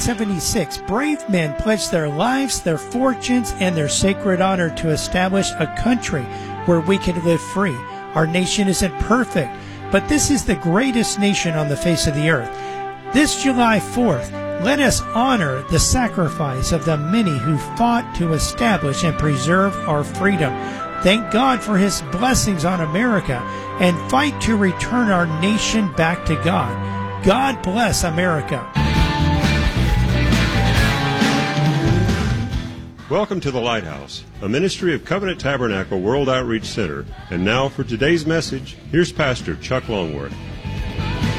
1876, brave men pledged their lives, their fortunes, and their sacred honor to establish a country where we can live free. Our nation isn't perfect, but this is the greatest nation on the face of the earth. This July 4th, let us honor the sacrifice of the many who fought to establish and preserve our freedom. Thank God for His blessings on America and fight to return our nation back to God. God bless America. Welcome to The Lighthouse, a ministry of Covenant Tabernacle World Outreach Center. And now for today's message, here's Pastor Chuck Longworth.